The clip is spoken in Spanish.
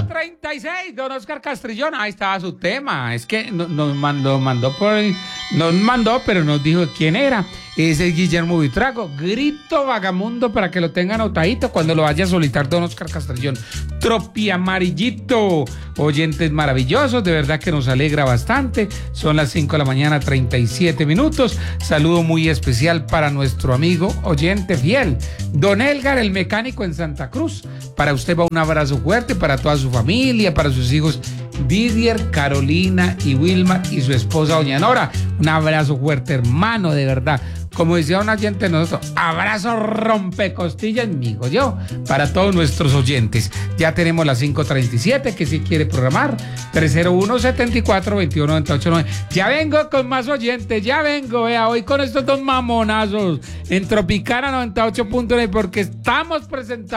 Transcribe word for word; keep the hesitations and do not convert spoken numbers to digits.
treinta y seis, don Oscar Castrillón, ahí estaba su tema. Es que no- nos mandó, mandó por el- nos mandó, pero nos dijo quién era. Ese es Guillermo Buitrago. Grito vagamundo para que lo tengan anotadito cuando lo vaya a solicitar don Oscar Castrillón. Tropi amarillito. Oyentes maravillosos, de verdad que nos alegra bastante. Son las cinco de la mañana, treinta y siete minutos. Saludo muy especial para nuestro amigo oyente fiel, don Elgar, el mecánico en Santa Cruz. Para usted va un abrazo fuerte, para toda su familia, para sus hijos Didier, Carolina y Wilma y su esposa doña Nora. Un abrazo fuerte, hermano, de verdad. Como decía un oyente de nosotros, abrazo rompecostillas, amigo, yo, para todos nuestros oyentes. Ya tenemos las cinco treinta y siete, que si quiere programar, tres cero uno, setenta y cuatro, veintiuno, noventa y ocho, nueve. Ya vengo con más oyentes, ya vengo, vea, hoy con estos dos mamonazos en Tropicana noventa y ocho punto nueve, porque estamos presentando